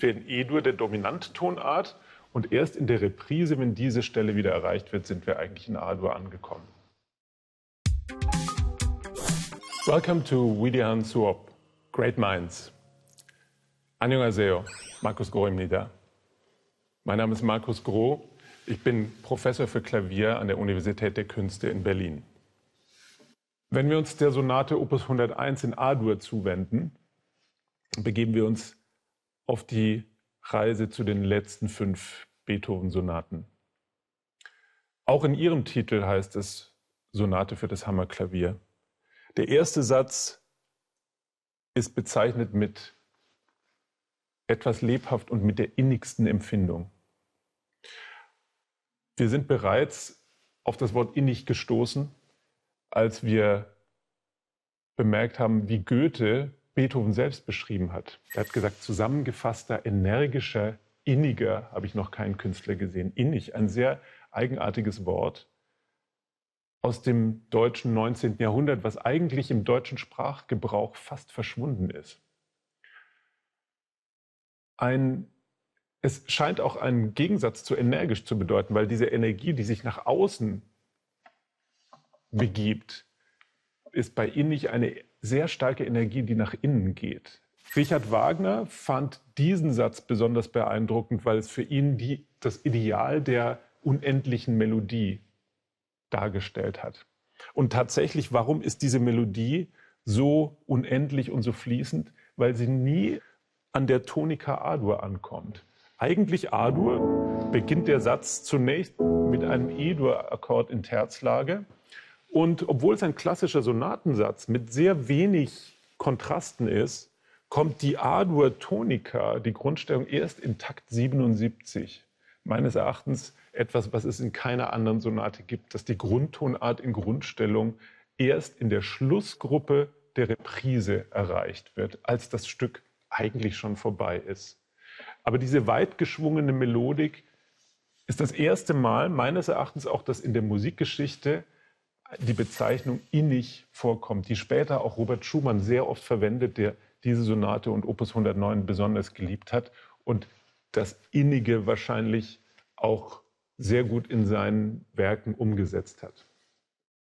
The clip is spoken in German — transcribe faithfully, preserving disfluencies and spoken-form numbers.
wir in E-Dur, der Dominanttonart. Und erst in der Reprise, wenn diese Stelle wieder erreicht wird, sind wir eigentlich in A-Dur angekommen. Welcome to Widian Suop, Great Minds. Annyeonghaseyo, Markus Grohimnida. Mein Name ist Markus Groh. Ich bin Professor für Klavier an der Universität der Künste in Berlin. Wenn wir uns der Sonate Opus hunderteins in A-Dur zuwenden, begeben wir uns auf die Reise zu den letzten fünf Beethoven-Sonaten. Auch in ihrem Titel heißt es Sonate für das Hammerklavier. Der erste Satz ist bezeichnet mit etwas lebhaft und mit der innigsten Empfindung. Wir sind bereits auf das Wort innig gestoßen, als wir bemerkt haben, wie Goethe Beethoven selbst beschrieben hat. Er hat gesagt, zusammengefasster, energischer, inniger habe ich noch keinen Künstler gesehen. Innig, ein sehr eigenartiges Wort aus dem deutschen neunzehnten Jahrhundert, was eigentlich im deutschen Sprachgebrauch fast verschwunden ist. Ein, es scheint auch einen Gegensatz zu energisch zu bedeuten, weil diese Energie, die sich nach außen begibt, ist bei innig eine sehr starke Energie, die nach innen geht. Richard Wagner fand diesen Satz besonders beeindruckend, weil es für ihn die, das Ideal der unendlichen Melodie dargestellt hat. Und tatsächlich, warum ist diese Melodie so unendlich und so fließend? Weil sie nie an der Tonika A-Dur ankommt. Eigentlich A-Dur beginnt der Satz zunächst mit einem E-Dur-Akkord in Terzlage. Und obwohl es ein klassischer Sonatensatz mit sehr wenig Kontrasten ist, kommt die A-Dur-Tonika, die Grundstellung, erst in Takt siebenundsiebzig. Meines Erachtens etwas, was es in keiner anderen Sonate gibt, dass die Grundtonart in Grundstellung erst in der Schlussgruppe der Reprise erreicht wird, als das Stück eigentlich schon vorbei ist. Aber diese weit geschwungene Melodik ist das erste Mal, meines Erachtens auch, dass in der Musikgeschichte die Bezeichnung innig vorkommt, die später auch Robert Schumann sehr oft verwendet, der diese Sonate und Opus hundertneun besonders geliebt hat und das Innige wahrscheinlich auch sehr gut in seinen Werken umgesetzt hat.